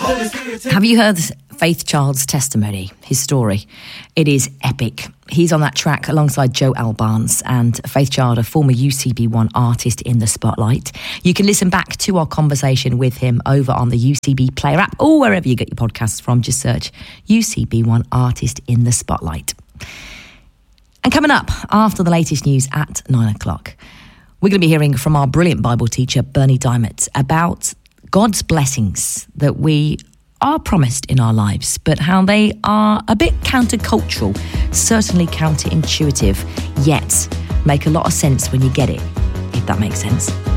Have you heard Faith Child's testimony, his story? It is epic. He's on that track alongside Joe Albans and Faith Child, a former UCB1 artist in the spotlight. You can listen back to our conversation with him over on the UCB Player app or wherever you get your podcasts from. Just search UCB1 Artist in the Spotlight. And coming up after the latest news at 9 o'clock, we're going to be hearing from our brilliant Bible teacher, Bernie Diamond, about God's blessings that we are promised in our lives, but how they are a bit countercultural, certainly counterintuitive, yet make a lot of sense when you get it, if that makes sense.